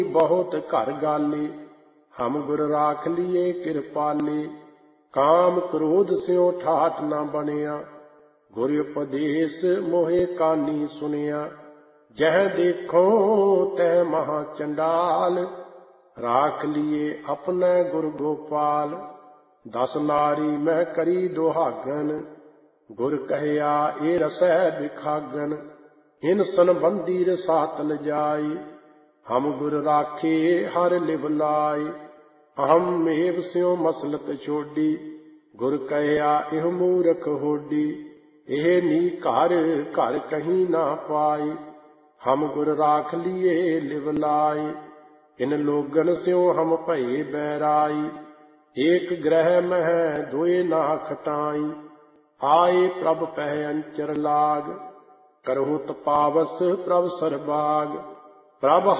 बहुत घर गाले, हम गुर राख लिए कृपाले। काम क्रोध स्यों ठाठ न बनिया, गुर उपदेश मोहे कानी सुनिया। जह देखो तह महा चंडाल, राख लिए अपने गुर गोपाल। 10 नारी मैं करी दुहागन, गुर कहया ए रसै बिखागन। इन संबंधी रसातल जाई, हम गुर राखे हर लिव लाई। अहम एव स्यों मसलत छोडी, गुर कहया एह मूरख होडी। एह नी घर घर कहीं ना पाई, हम गुर राख लिए लिव लाई। इन लोगन स्यों हम भये बैराई, एक ग्रह मह दोए ना खटाई। आए प्रभ पह अंचर लाग, करहु तपावस प्रभ सरबाग। प्रभ